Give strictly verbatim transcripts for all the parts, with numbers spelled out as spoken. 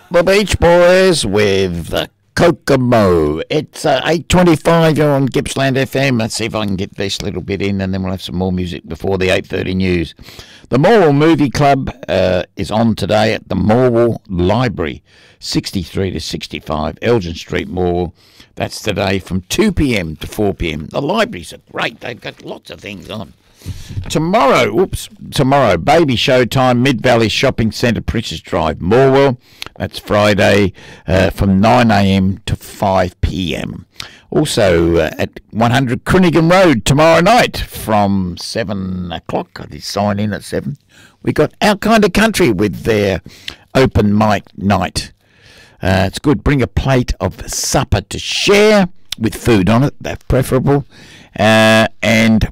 The Beach Boys with the Kokomo. It's uh, eight twenty-five on Gippsland F M. Let's see if I can get this little bit in, and then we'll have some more music before the eight thirty news. The Morwell Movie Club uh, is on today at the Morwell Library, sixty-three to sixty-five Elgin Street, Morwell. That's today from two p.m. to four p.m. The libraries are great. They've got lots of things on. Tomorrow, whoops, tomorrow, Baby Showtime, Mid Valley Shopping Centre, Princess Drive, Morwell. That's Friday uh, from nine a.m. to five p.m. Also uh, at one hundred Crinigan Road tomorrow night from seven o'clock. I did sign in at seven. We got Our Kind of Country with their open mic night. Uh, it's good. Bring a plate of supper to share with food on it. That's preferable. Uh, and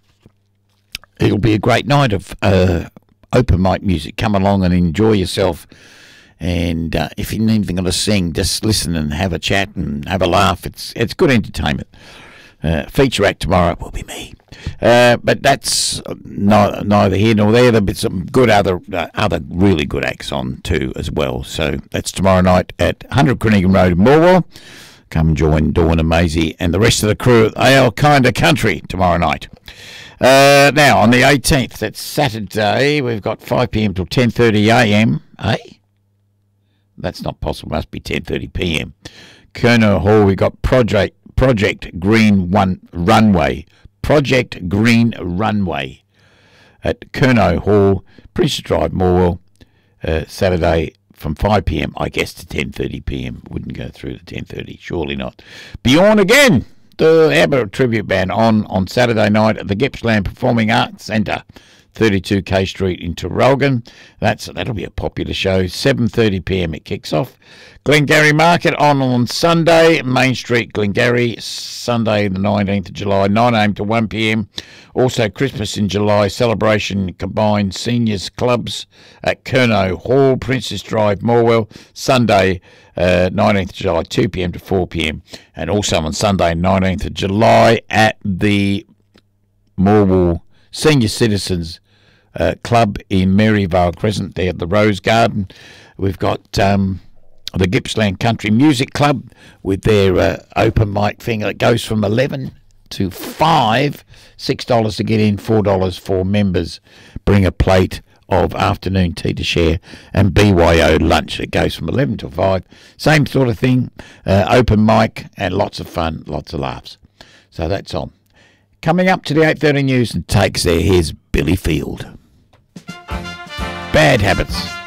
it'll be a great night of uh, open mic music. Come along and enjoy yourself. And uh, if you're even going to sing, just listen and have a chat and have a laugh. It's it's good entertainment. Uh, feature act tomorrow will be me. Uh, but that's no, neither here nor there. There'll be some good other uh, other really good acts on too as well. So that's tomorrow night at one hundred Crinigan Road in Morwell. Come join Dawn and Maisie and the rest of the crew at Our Kind of Country tomorrow night. Uh, now, on the eighteenth, that's Saturday, we've got five p.m. till ten thirty a.m. Eh? That's not possible. Must be ten thirty p.m. Kerno Hall, we've got Project Project Green One Runway. Project Green Runway at Kerno Hall, Princess Drive, Morwell, uh, Saturday from five p.m. I guess to ten thirty p.m. Wouldn't go through to ten thirty, surely not. Bjorn again, the ABBA tribute band on on Saturday night at the Gippsland Performing Arts Centre, thirty-two K Street in Traralgon. That's that'll be a popular show. seven thirty p.m. it kicks off. Glengarry Market on on Sunday, Main Street, Glengarry, Sunday the nineteenth of July, nine a.m. to one p.m. Also Christmas in July, celebration combined seniors clubs at Kerno Hall, Princess Drive, Morwell, Sunday uh, nineteenth of July, two p.m. to four p.m. And also on Sunday nineteenth of July at the Morwell Senior Citizens uh, Club in Maryvale Crescent, there at the Rose Garden. We've got um, the Gippsland Country Music Club with their uh, open mic thing that goes from eleven to five, six dollars to get in, four dollars for members. Bring a plate of afternoon tea to share, and B Y O lunch. It goes from eleven to five. Same sort of thing, uh, open mic and lots of fun, lots of laughs. So that's on. Coming up to the eight thirty news and takes there, here's Billy Field. Bad Habits.